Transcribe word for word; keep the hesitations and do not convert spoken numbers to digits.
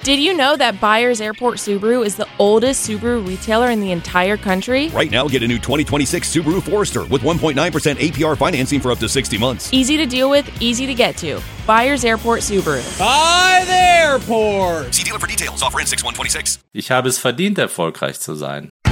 Did you know that Byers Airport Subaru is the oldest Subaru retailer in the entire country? Right now, get a new twenty twenty-six Subaru Forester with one point nine percent A P R financing for up to sixty months. Easy to deal with, easy to get to. Byers Airport Subaru. By the airport! See dealer for details. Offer in six one twenty-six. Ich habe es verdient, erfolgreich zu sein.